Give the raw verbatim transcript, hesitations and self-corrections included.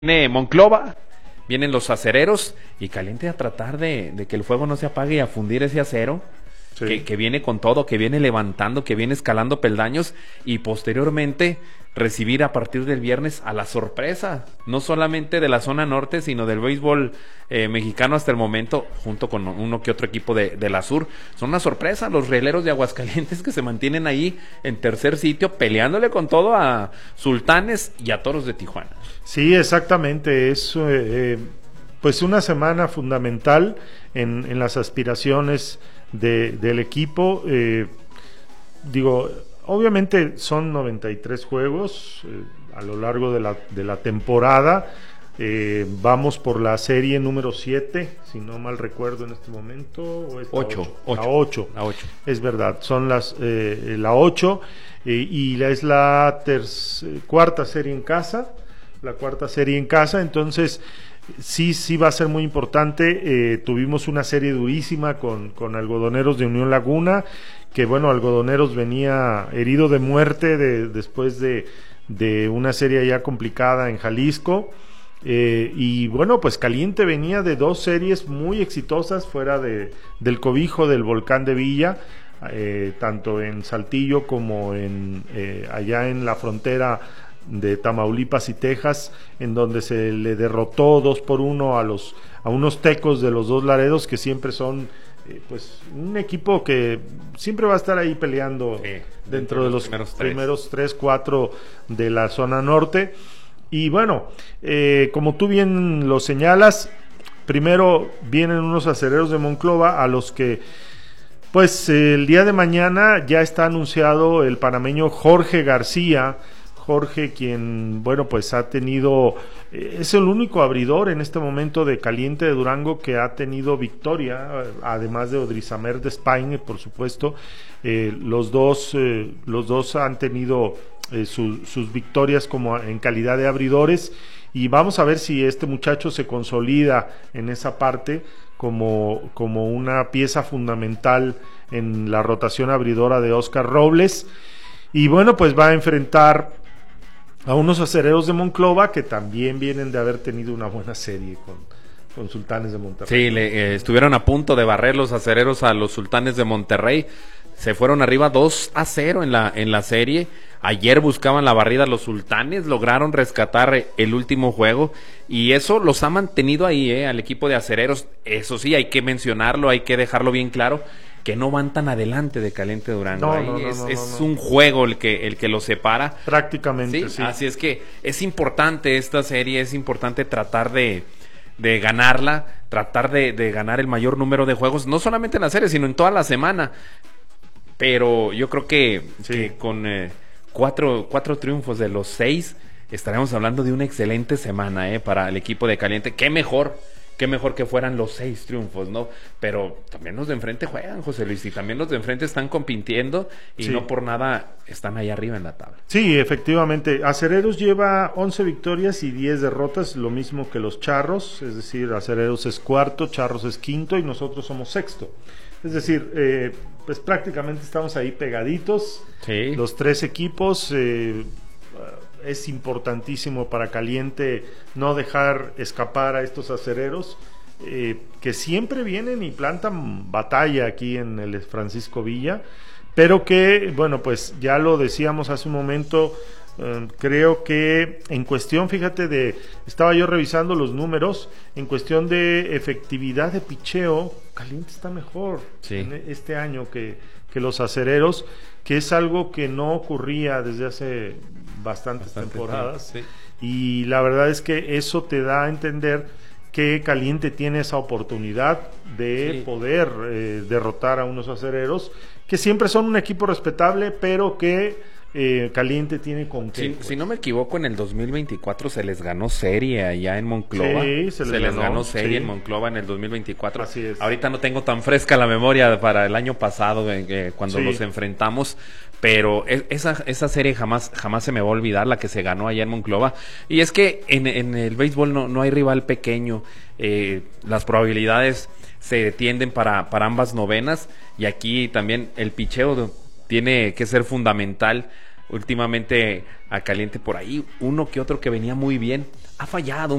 Viene Monclova, vienen los acereros y Caliente a tratar de, de que el fuego no se apague y a fundir ese acero sí. que, que viene con todo, que viene levantando, que viene escalando peldaños y posteriormente recibir a partir del viernes a la sorpresa, no solamente de la zona norte, sino del béisbol eh, mexicano hasta el momento, junto con uno que otro equipo de, de la sur. Son una sorpresa los rieleros de Aguascalientes que se mantienen ahí en tercer sitio, peleándole con todo a Sultanes y a Toros de Tijuana. Sí, exactamente, es eh, pues una semana fundamental en, en las aspiraciones de, del equipo. Eh, digo, obviamente son noventa y tres juegos eh, a lo largo de la, de la temporada. Eh, vamos por la serie número siete, si no mal recuerdo en este momento. ¿O es ocho, la ocho? La ocho. Es verdad, son las eh, la ocho eh, y la, es la terc- cuarta serie en casa. La cuarta serie en casa, entonces sí, sí va a ser muy importante. Eh, tuvimos una serie durísima con, con Algodoneros de Unión Laguna, que bueno, Algodoneros venía herido de muerte de, después de, de una serie ya complicada en Jalisco, eh, y bueno, pues Caliente venía de dos series muy exitosas fuera de, del cobijo del Volcán de Villa, eh, tanto en Saltillo como en eh, allá en la frontera de Tamaulipas y Texas, en donde se le derrotó dos por uno a los a unos tecos de los dos Laredos, que siempre son eh, pues un equipo que siempre va a estar ahí peleando sí, dentro, dentro de los primeros, primeros tres, cuatro de la zona norte. Y bueno, eh, como tú bien lo señalas, primero vienen unos acereros de Monclova a los que pues eh, el día de mañana ya está anunciado el panameño Jorge García. Jorge, quien, bueno, pues ha tenido, eh, es el único abridor en este momento de Caliente de Durango que ha tenido victoria, además de Odrizamer de Spain, por supuesto. Eh, los dos, eh, los dos han tenido eh, su, sus victorias como en calidad de abridores, y vamos a ver si este muchacho se consolida en esa parte como, como una pieza fundamental en la rotación abridora de Oscar Robles. Y bueno, pues va a enfrentar a unos acereros de Monclova que también vienen de haber tenido una buena serie con, con Sultanes de Monterrey. Sí, le, eh, estuvieron a punto de barrer los acereros a los Sultanes de Monterrey. Se fueron arriba dos a cero en la, en la serie. Ayer buscaban la barrida los Sultanes, lograron rescatar el último juego y eso los ha mantenido ahí, eh, al equipo de acereros. Eso sí, hay que mencionarlo, hay que dejarlo bien claro, que no van tan adelante de Caliente Durango. No, Ahí no, no, es no, es no. un juego el que el que los separa. Prácticamente, ¿Sí? sí. Así es que es importante esta serie, es importante tratar de, de ganarla, tratar de, de ganar el mayor número de juegos, no solamente en la serie, sino en toda la semana. Pero yo creo que, sí. que con eh, cuatro, cuatro triunfos de los seis estaremos hablando de una excelente semana eh, para el equipo de Caliente. ¡Qué mejor! Qué mejor que fueran los seis triunfos, ¿no? Pero también los de enfrente juegan, José Luis, y también los de enfrente están compitiendo y sí. no por nada están ahí arriba en la tabla. Sí, efectivamente. Acereros lleva once victorias y diez derrotas, lo mismo que los Charros, es decir, Acereros es cuarto, Charros es quinto y nosotros somos sexto. Es decir, eh, pues prácticamente estamos ahí pegaditos, sí. los tres equipos. Eh, es importantísimo para Caliente no dejar escapar a estos acereros eh, que siempre vienen y plantan batalla aquí en el Francisco Villa, pero que, bueno, pues ya lo decíamos hace un momento, eh, creo que en cuestión, fíjate, de estaba yo revisando los números, en cuestión de efectividad de picheo, Caliente está mejor sí. en este año que, que los acereros, que es algo que no ocurría desde hace bastantes Bastante temporadas, sí. y la verdad es que eso te da a entender que Caliente tiene esa oportunidad de sí. poder eh, derrotar a unos acereros que siempre son un equipo respetable, pero que eh, Caliente tiene con qué. Si, pues. si no me equivoco, en el dos mil veinticuatro se les ganó serie allá en Monclova. Sí, se les, se les ganó, ganó serie sí. en Monclova en el dos mil veinticuatro. Así es. Ahorita no tengo tan fresca la memoria para el año pasado eh, eh, cuando sí. los enfrentamos, pero es, esa, esa serie jamás, jamás se me va a olvidar, la que se ganó allá en Monclova. Y es que en, en el béisbol no, no hay rival pequeño, eh, las probabilidades se tienden para, para ambas novenas, y aquí también el picheo tiene que ser fundamental. Últimamente a Caliente por ahí, uno que otro que venía muy bien, ha fallado